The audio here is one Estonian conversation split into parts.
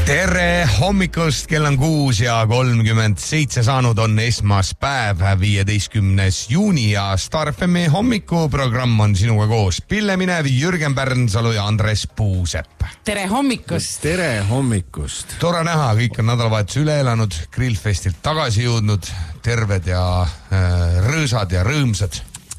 Tere hommikust, kell on 6:37 saanud, on esmaspäev, 15. juuni ja Star FM hommikuprogramm on sinuga koos. Pille Minev, Jürgen Pärnsalu ja Andres Puusepp. Tere hommikust! Tere hommikust! Tore näha, kõik on nädalavahetus üle elanud, Grillfestilt tagasi jõudnud, terved ja rõõsad ja rõõmsad.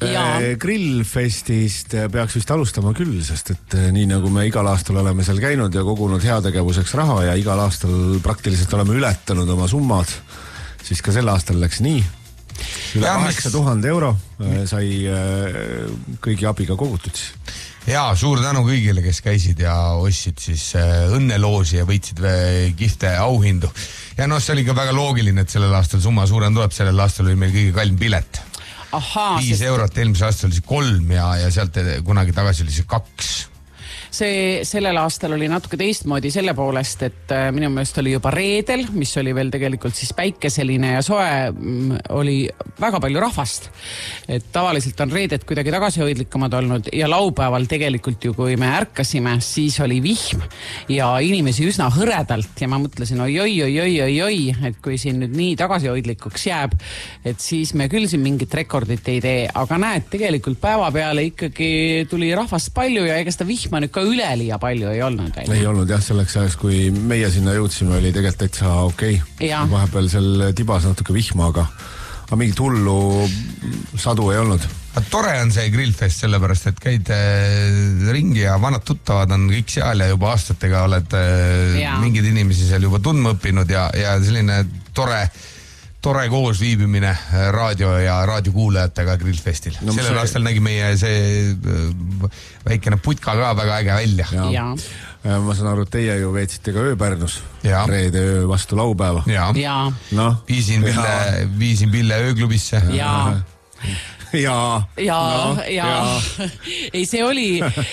Grillfestist peaks vist alustama küll, sest et nii nagu me igal aastal oleme seal käinud ja kogunud heategevuseks raha ja igal aastal praktiliselt oleme ületanud oma summad, siis ka sel aastal läks nii. Üle 8000 euro sai kõigi abiga kogutud. Ja suur tänu kõigile, kes käisid ja ostsid siis õnneloosi ja võitsid kihvte auhindu. Ja see oli ka väga loogiline, et sellel aastal summa suurem tuleb, sellel aastal oli meil kõige kallim pilet. 5 eurot, eelmise aastal oli 3 ja sealt kunagi tagasi oli 2. Sellel aastal oli natuke teistmoodi selle poolest, et minu meelest oli juba reedel, mis oli veel tegelikult siis päikeseline ja soe, oli väga palju rahvast. Et tavaliselt on reeded kuidagi tagasihoidlikumad olnud ja laupäeval tegelikult ju, kui me ärkasime, siis oli vihm ja inimesi üsna hõredalt ja ma mõtlesin, oi, et kui siin nüüd nii tagasihoidlikuks jääb, et siis me küll siin mingit rekordit ei tee, aga näed, tegelikult päeva peale ikkagi tuli rahvast palju ja ega seda vihma nüüd ka üleliia palju ei olnud. Ei olnud jah, selleks ajaks, kui meie sinna jõudsime, oli tegelikult täitsa okei. Vahepeal seal tibas natuke vihma, aga mingit hullu sadu ei olnud. Tore on see Grillfest sellepärast, et käid ringi ja vanad tuttavad on kõik seal ja juba aastatega oled mingid inimesi seal juba tundma õppinud ja selline tore koos viibimine raadio ja raadiokuulajatega Grillfestil. Sellel aastal nägi meie see väikene putka ka väga äge välja. Ja. Ma saan aru, et teie ju veetsite ka öö Pärnus. Reede öö vastu laupäeva. Viisin Pille ööklubisse. Ei, see oli,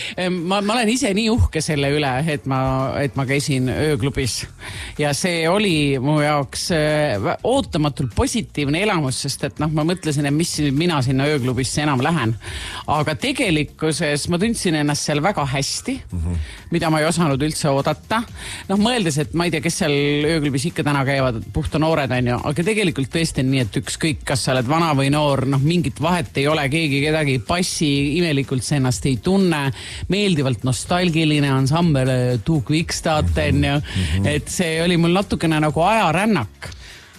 ma olen ise nii uhke selle üle, et ma käisin ööklubis ja see oli mu jaoks ootamatult positiivne elamus, sest et ma mõtlesin, et mis mina sinna ööklubisse enam lähen, aga tegelikkuses ma tundsin ennast seal väga hästi, mida ma ei osanud üldse oodata, mõeldes, et ma ei tea, kes seal ööklubis ikka täna käivad, puhta noored on ju, aga tegelikult tõesti on nii, et ükskõik, kas sa oled vana või noor, mingit vahet ei ole, keegi kedagi passi, imelikult see ennast ei tunne, meeldivalt nostalgiline ansambel Tuuk Vikstaten, et see oli mul natukene nagu ajarännak.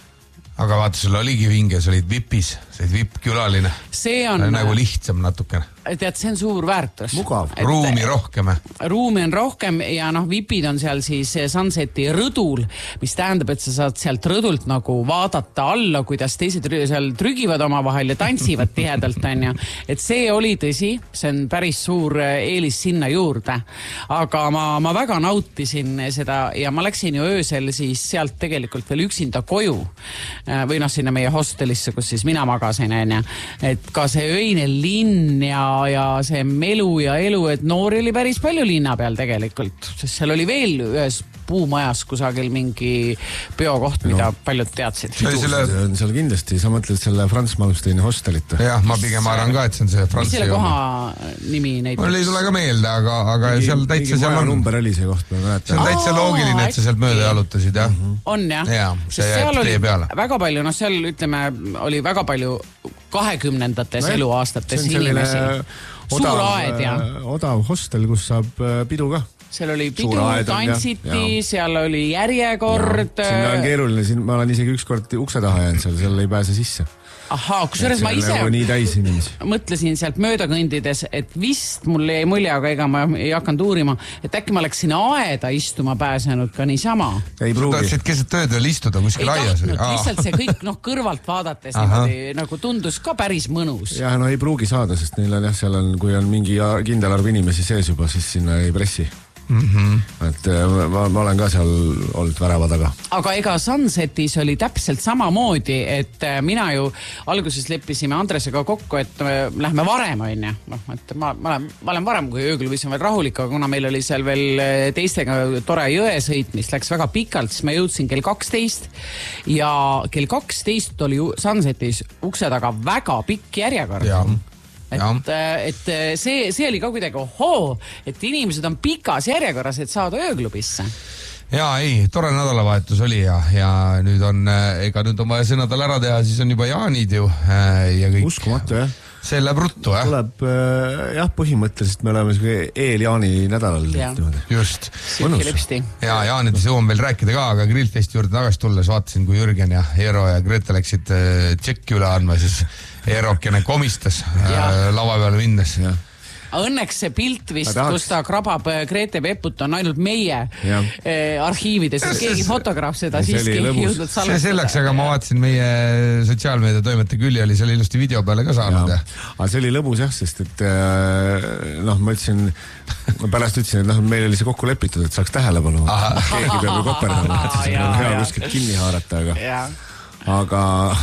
Aga vaata, sul oligi vinge, sa olid VIPis, sa olid VIP-külaline. See on nagu lihtsam natukene. Tead, see on suur väärtus. Mugav. Ruumi rohkem. Ruumi on rohkem ja VIPid on seal siis Sunseti rõdul, mis tähendab, et sa saad sealt rõdult nagu vaadata alla, kuidas teised seal trügivad oma vahel ja tantsivad tihedalt, on ju. Et see oli tõsi, see on päris suur eelis sinna juurde. Aga ma väga nautisin seda ja ma läksin ju öösel siis sealt tegelikult veel üksinda koju või sinna meie hostelisse, kus siis mina magasin, on ju. Et ka see öine linn ja see melu ja elu, et noori oli päris palju linna peal tegelikult, sest seal oli veel ühes puumajas kusagil mingi peokoht, mida paljud teadsid. Seal kindlasti, sa mõtled selle Franz Malmsteini hostelit? Jah, ma pigem arvan ka, et see on see Franzi. Mis selle koha nimi näiteks? Mul ei tule ka meelde, aga seal täitsa seal on. Number oli see koht. See on täitsa loogiline, et sa sealt mööda jalutasid, jah? On, jah? Jaa, see jääb tee peale. Väga palju, seal ütleme, oli väga palju 20-ndates eluaastates inimesi. Suur aed, jah. Odav hostel, kus saab pidu ka. Seal oli pidu, tantsiti, seal oli järjekord. Sinna on keeruline, ma olen isegi ükskord ukse taha jäänud seal ei pääse sisse. Ahaa, kusjuures ma ise mõtlesin sealt mööda kõndides, et vist mul jäi mulje, aga ega ma ei hakanud uurima, et äkki ma oleks sinna aeda istuma pääsenud ka niisama. Ei pruugi. Tahtsid keset tööd veel istuda kuskil aias? Ei tahtnud, lihtsalt see kõik kõrvalt vaadates nagu tundus ka päris mõnus. Jah, ei pruugi saada, sest neil on seal on, kui on mingi kindel arv inimesi sees juba, siis sinna ei pressi. Et ma olen ka seal olnud värava taga. Aga ega Sunsetis oli täpselt samamoodi, et mina ju alguses leppisime Andresega kokku, et lähme varem, on ju. Et ma olen varem, kui ööklubis on veel rahulik, aga kuna meil oli seal veel teistega tore jõesõit, mis läks väga pikalt, siis ma jõudsin kell 12 ja kell 12 oli Sunsetis ukse taga väga pikk järjekord. Et see oli ka kuidagi et inimesed on pikas järjekorras, et saada ööklubisse. Jaa, ei, tore nädalavahetus oli ja nüüd on vaja see nädal ära teha, siis on juba jaanid ju ja kõik. Uskumatu, jah. See läheb ruttu, jah? Tuleb, jah, põhimõtteliselt me oleme eeljaani nädalal. Just. Mõnus. Ja jaanides jõuan veel rääkida ka, aga Grillfesti juurde tagasi tulles vaatasin, kui Jürgen ja Eero ja Grete läksid tšekki üle andma, siis Eerokene komistas lava peale minnes. Õnneks see pilt vist, kus ta krabab Grete Peput on ainult meie arhiivides, keegi fotograaf seda siiski jõudnud salvestada. See selleks, aga ma vaatasin meie sotsiaalmeedia toimete külli oli selle ilusti video peale ka saanud. Aga see oli lõbus jah, sest et ma ütlesin, pärast ütlesin, et meil oli see kokku lepitud, et saaks tähelepanu. Keegi peab ju koperdama, et see on hea kuskilt kinni haarata, aga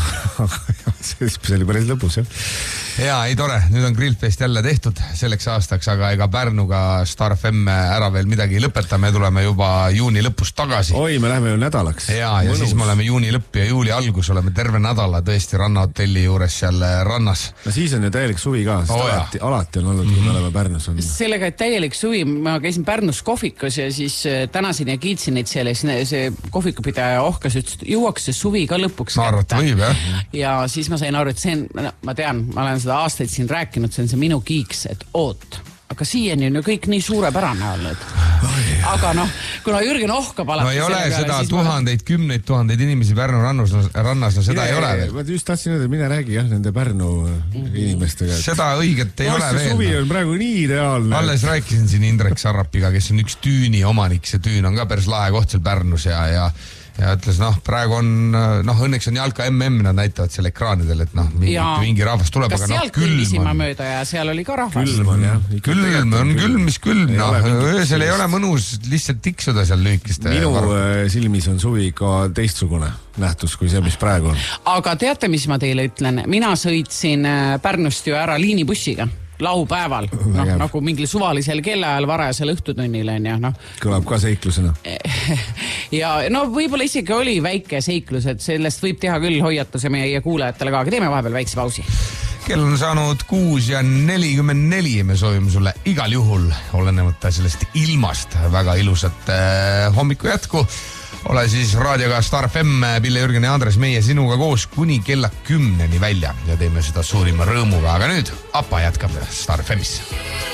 see oli päris lõbus, jah. Jaa, ei tore, nüüd on Grillfest jälle tehtud selleks aastaks, aga ega Pärnuga Star FM ära veel midagi ei lõpeta, me tuleme juba juuni lõpus tagasi. Oi, me läheme ju nädalaks. Ja siis me oleme juuni lõpp ja juuli algus, oleme terve nädala tõesti rannahotelli juures seal rannas. No siis on ju täielik suvi ka, sest alati on olnud, kui me oleme Pärnus. Sellega, et täielik suvi, ma käisin Pärnus kohvikus ja siis tänasin ja kiitsin neid seal ja see kohvikupidaja ohkas, ütles, jõuaks see suvi ka lõpuks kätte. Ja siis ma sain aru, et see on, ma tean, ma olen seda aastaid siin rääkinud, see on see minu kiiks, et aga siiani on ju kõik nii suurepärane olnud. Aga kuna Jürgen ohkab alati no ei ole seda tuhandeid, kümneid tuhandeid inimesi Pärnu rannas, seda ei ole veel. Ma just tahtsin öelda, mine räägi nende Pärnu inimestega. Seda õiget ei ole veel. See suvi on praegu nii ideaalne. Alles rääkisin siin Indrek Sarrapiga, kes on üks Tüüni omanik, see Tüün on ka päris lahe koht seal Pärnus ja ütles, praegu on, õnneks on jalka MM, nad näitavad seal ekraanidel, et mingi rahvas tuleb, aga sealt kõllisima mööda ja seal oli ka rahvas. Külm on külm, mis külm, öösel ei ole mõnus lihtsalt tiksuda seal lühikeste. Minu silmis on suvi ka teistsugune nähtus kui see, mis praegu on. Aga teate, mis ma teile ütlen? Mina sõitsin Pärnust ju ära liinibussiga. Laupäeval, nagu mingil suvalisel kellaajal varajasel õhtutunnil on Kõlab ka seiklusena. Ja võib-olla isegi oli väike seiklus, et sellest võib teha küll hoiatuse meie kuulajatele ka, aga teeme vahepeal väikse pausi. Kell on saanud 6:44, me soovime sulle igal juhul, olenemata sellest ilmast, väga ilusat hommiku jätku. Ole siis raadioga Star FM, Pille, Jürgen ja Andres, meie sinuga koos kuni kella 10 välja ja teeme seda suurima rõõmuga, aga nüüd Apa jätkab Star FMis.